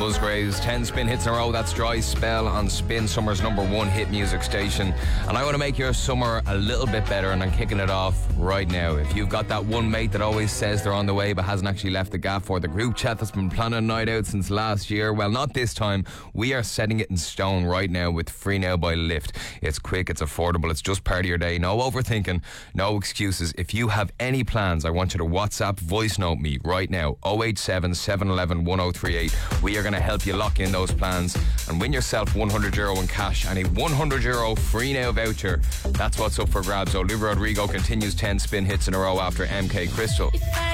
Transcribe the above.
Musgraves. 10 spin hits in a row. That's Dry Spell on Spin, Summer's #1 hit music station. And I want to make your summer a little bit better, and I'm kicking it off right now. If you've got that one mate that always says they're on the way but hasn't actually left the gaff, or the group chat that's been planning a night out since last year, well, not this time. We are setting it in stone right now with Free Now by Lyft. It's quick, it's affordable, it's just part of your day. No overthinking, no excuses. If you have any plans, I want you to WhatsApp voice note me right now, 087 711 1038. We are going to help you lock in those plans and win yourself €100 in cash and a €100 Free Now voucher. That's what's up for grabs. Olivia Rodrigo continues 10 spin hits in a row after MK Crystal.